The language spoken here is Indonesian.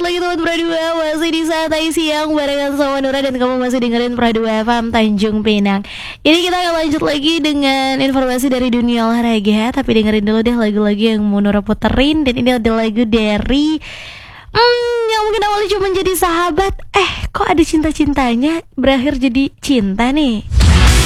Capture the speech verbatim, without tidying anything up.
lagi teman Pradua, masih di Santai Siang barengan sama Nura dan kamu masih dengerin Pradua F M Tanjung Pinang. Ini kita akan lanjut lagi dengan informasi dari dunia olahraga, tapi dengerin dulu deh lagu-lagu yang mau Nura puterin. Dan ini ada lagu dari Hmm, yang mungkin awalnya cuma jadi sahabat, eh kok ada cinta-cintanya berakhir jadi cinta nih.